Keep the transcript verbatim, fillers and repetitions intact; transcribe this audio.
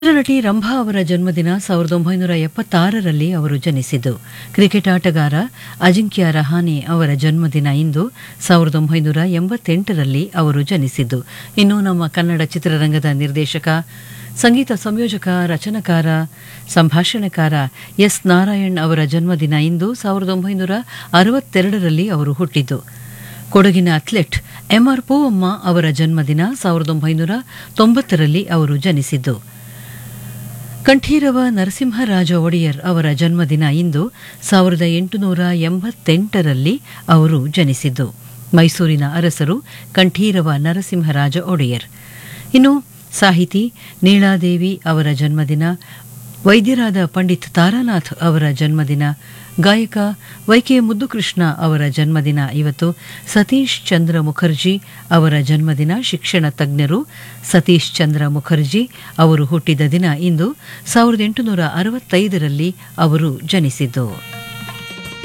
ನಟಿ ರಂಭಾ ಅವರ ಜನ್ಮದಿನ ಸಾವಿರದ ಒಂಬೈನೂರ ಎಪ್ಪತ್ತಾರರಲ್ಲಿ ಅವರು ಜನಿಸಿದ್ದು. ಕ್ರಿಕೆಟ್ ಆಟಗಾರ ಅಜಿಂಕ್ಯ ರಹಾನೆ ಅವರ ಜನ್ಮದಿನ ಇಂದು ಸಾವಿರದ ಒಂಬೈನೂರ ಎಂಬತ್ತೆಂಟರಲ್ಲಿ ಅವರು ಜನಿಸಿದ್ದು. ಇನ್ನು ನಮ್ಮ ಕನ್ನಡ ಚಿತ್ರರಂಗದ ನಿರ್ದೇಶಕ, ಸಂಗೀತ ಸಂಯೋಜಕ, ರಚನಕಾರ, ಸಂಭಾಷಣೆಕಾರ ಎಸ್ ನಾರಾಯಣ್ ಅವರ ಜನ್ಮದಿನ ಇಂದು ಸಾವಿರದ ಒಂಬೈನೂರ ಅರವತ್ತೆರಡರಲ್ಲಿ ಅವರು ಹುಟ್ಟಿದ್ದು. ಕೊಡಗಿನ ಅಥ್ಲೆಟ್ ಎಂಆರ್ ಪೂವಮ್ಮ ಅವರ ಜನ್ಮದಿನ ಸಾವಿರದ ಒಂಬೈನೂರ ತೊಂಬತ್ತರಲ್ಲಿ ಅವರು ಜನಿಸಿದ್ದು. ಕಂಠೀರವ ನರಸಿಂಹರಾಜ ಒಡೆಯರ್ ಅವರ ಜನ್ಮದಿನ ಇಂದು ಸಾವಿರದ ಎಂಟುನೂರ ಎಂಬತ್ತೆಂಟರಲ್ಲಿ ಅವರು ಜನಿಸಿದ್ದು. ಮೈಸೂರಿನ ಅರಸರು ಕಂಠೀರವ ನರಸಿಂಹರಾಜ ಒಡೆಯರ್. ಇನ್ನು ಸಾಹಿತಿ ನೀಳಾದೇವಿ ಅವರ ಜನ್ಮದಿನ, ವೈದ್ಯರಾದ ಪಂಡಿತ್ ತಾರಾನಾಥ್ ಅವರ ಜನ್ಮದಿನ, ಗಾಯಕ ವೈಕೆ ಮುದ್ದುಕೃಷ್ಣ ಅವರ ಜನ್ಮದಿನ ಇವತ್ತು. ಸತೀಶ್ ಚಂದ್ರ ಮುಖರ್ಜಿ ಅವರ ಜನ್ಮದಿನ. ಶಿಕ್ಷಣ ತಜ್ಞರು ಸತೀಶ್ ಚಂದ್ರ ಮುಖರ್ಜಿ ಅವರು ಹುಟ್ಟಿದ ದಿನ ಇಂದು ಸಾವಿರದ ಎಂಟುನೂರ ಅರವತ್ತೈದರಲ್ಲಿ ಅವರು ಜನಿಸಿದ್ದು.